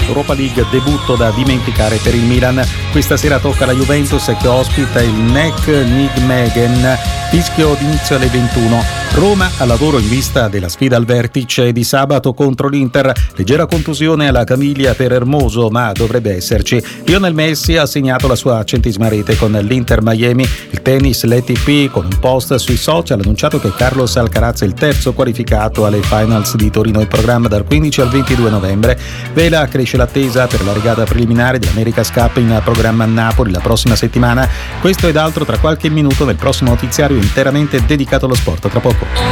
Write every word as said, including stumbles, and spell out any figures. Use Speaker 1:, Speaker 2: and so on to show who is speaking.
Speaker 1: Europa League, debutto da dimenticare per il Milan. Questa sera tocca la Juventus che ospita il N E C Nijmegen, fischio d'inizio alle ventuno. Roma al lavoro in vista della sfida al vertice di sabato contro l'Inter. Leggera contusione alla caviglia per Hermoso, ma dovrebbe esserci. Lionel Messi ha segnato la sua centesima rete con l'Inter Miami. Il tennis, l'A T P, con un post sui social ha annunciato che Carlos Alcaraz è il terzo qualificato alle finals di Torino, in programma dal quindici al ventidue novembre. Vela cresce l'attesa per la regata preliminare dell'America's Cup in programma a Napoli la prossima settimana. Questo ed altro tra qualche minuto nel prossimo notiziario interamente dedicato allo sport. Tra poco.